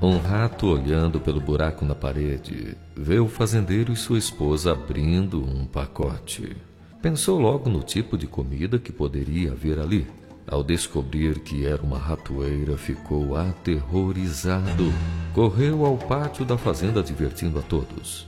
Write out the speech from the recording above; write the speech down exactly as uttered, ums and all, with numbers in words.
Um rato, olhando pelo buraco na parede, vê o fazendeiro e sua esposa abrindo um pacote. Pensou logo no tipo de comida que poderia haver ali. Ao descobrir que era uma ratoeira, ficou aterrorizado. Correu ao pátio da fazenda advertindo a todos.